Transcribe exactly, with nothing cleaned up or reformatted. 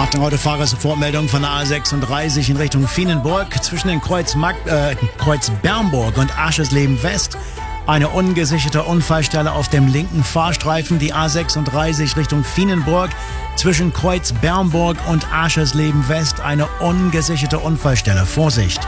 Achtung, Autofahrer, Sofortmeldung von der A sechsunddreißig in Richtung Fienenburg zwischen den Kreuz, Mag äh, Kreuz Bernburg und Aschersleben West. Eine ungesicherte Unfallstelle auf dem linken Fahrstreifen, die A sechsunddreißig Richtung Fienenburg zwischen Kreuz Bernburg und Aschersleben West. Eine ungesicherte Unfallstelle. Vorsicht!